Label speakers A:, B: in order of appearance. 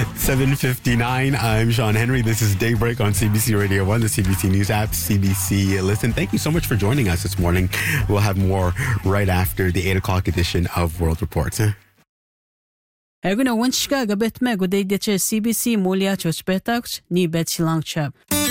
A: 7:59. I'm Sean Henry. This is Daybreak on CBC Radio 1, the CBC News app, CBC Listen. Thank you so much for joining us this morning. We'll have more right after the 8 o'clock edition of World Reports.
B: Erguna wanchka gabet me godegdeche CBC Molia Chochbetach ni bet Shilangchap.